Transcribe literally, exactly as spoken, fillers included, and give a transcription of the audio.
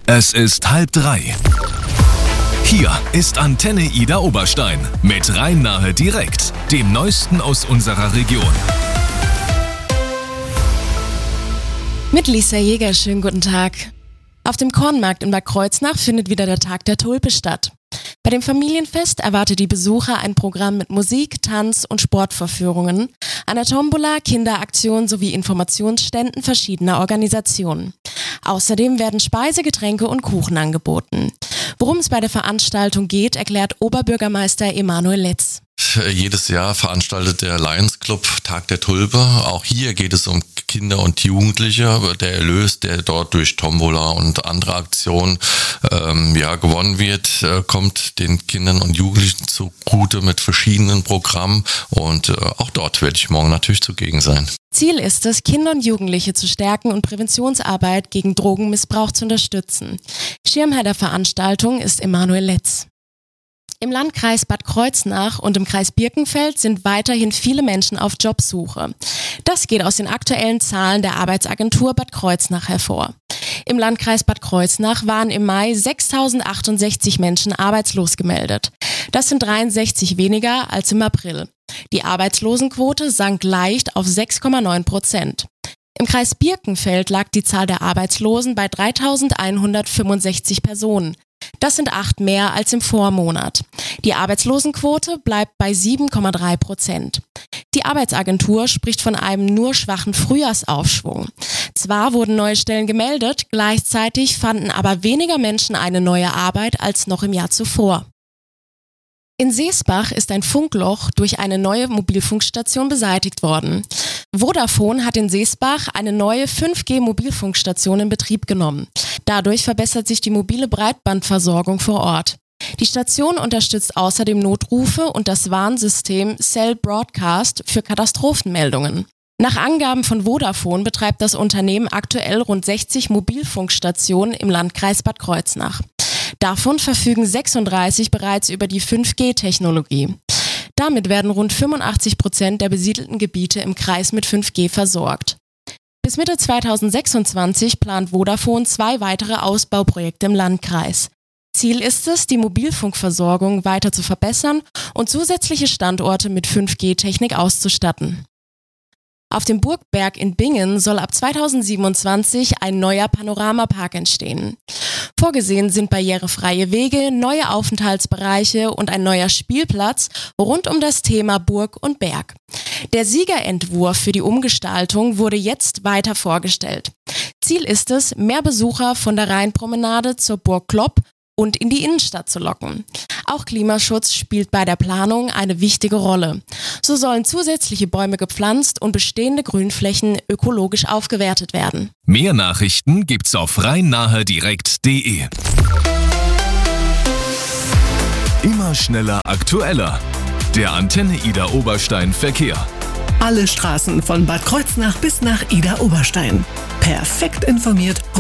Es ist halb drei. Hier ist Antenne Ida Oberstein mit Rhein-Nahe direkt, dem Neuesten aus unserer Region. Mit Lisa Jäger, schönen guten Tag. Auf dem Kornmarkt in Bad Kreuznach findet wieder der Tag der Tulpe statt. Bei dem Familienfest erwartet die Besucher ein Programm mit Musik, Tanz und Sportvorführungen, einer Tombola, Kinderaktion sowie Informationsständen verschiedener Organisationen. Außerdem werden Speise, Getränke und Kuchen angeboten. Worum es bei der Veranstaltung geht, erklärt Oberbürgermeister Emanuel Letz. Jedes Jahr veranstaltet der Lions Club Tag der Tulpe. Auch hier geht es um Kinder und Jugendliche. Der Erlös, der dort durch Tombola und andere Aktionen ähm, ja, gewonnen wird, äh, kommt den Kindern und Jugendlichen zugute mit verschiedenen Programmen. Und äh, auch dort werde ich morgen natürlich zugegen sein. Ziel ist es, Kinder und Jugendliche zu stärken und Präventionsarbeit gegen Drogenmissbrauch zu unterstützen. Schirmherr der Veranstaltung ist Emanuel Letz. Im Landkreis Bad Kreuznach und im Kreis Birkenfeld sind weiterhin viele Menschen auf Jobsuche. Das geht aus den aktuellen Zahlen der Arbeitsagentur Bad Kreuznach hervor. Im Landkreis Bad Kreuznach waren im Mai sechstausendachtundsechzig Menschen arbeitslos gemeldet. Das sind dreiundsechzig weniger als im April. Die Arbeitslosenquote sank leicht auf sechs Komma neun Prozent. Im Kreis Birkenfeld lag die Zahl der Arbeitslosen bei dreitausendeinhundertfünfundsechzig Personen. Das sind acht mehr als im Vormonat. Die Arbeitslosenquote bleibt bei sieben Komma drei Prozent. Die Arbeitsagentur spricht von einem nur schwachen Frühjahrsaufschwung. Zwar wurden neue Stellen gemeldet, gleichzeitig fanden aber weniger Menschen eine neue Arbeit als noch im Jahr zuvor. In Seesbach ist ein Funkloch durch eine neue Mobilfunkstation beseitigt worden. Vodafone hat in Seesbach eine neue fünf G Mobilfunkstation in Betrieb genommen. Dadurch verbessert sich die mobile Breitbandversorgung vor Ort. Die Station unterstützt außerdem Notrufe und das Warnsystem Cell Broadcast für Katastrophenmeldungen. Nach Angaben von Vodafone betreibt das Unternehmen aktuell rund sechzig Mobilfunkstationen im Landkreis Bad Kreuznach. Davon verfügen sechsunddreißig bereits über die fünf G Technologie. Damit werden rund fünfundachtzig Prozent der besiedelten Gebiete im Kreis mit fünf G versorgt. Bis Mitte zweitausendsechsundzwanzig plant Vodafone zwei weitere Ausbauprojekte im Landkreis. Ziel ist es, die Mobilfunkversorgung weiter zu verbessern und zusätzliche Standorte mit fünf G Technik auszustatten. Auf dem Burgberg in Bingen soll ab zweitausendsiebenundzwanzig ein neuer Panoramapark entstehen. Vorgesehen sind barrierefreie Wege, neue Aufenthaltsbereiche und ein neuer Spielplatz rund um das Thema Burg und Berg. Der Siegerentwurf für die Umgestaltung wurde jetzt weiter vorgestellt. Ziel ist es, mehr Besucher von der Rheinpromenade zur Burg Klopp und in die Innenstadt zu locken. Auch Klimaschutz spielt bei der Planung eine wichtige Rolle. So sollen zusätzliche Bäume gepflanzt und bestehende Grünflächen ökologisch aufgewertet werden. Mehr Nachrichten gibt's auf rhein-nahe direkt punkt de. Immer schneller, aktueller. Der Antenne Ida Oberstein Verkehr. Alle Straßen von Bad Kreuznach bis nach Ida Oberstein. Perfekt informiert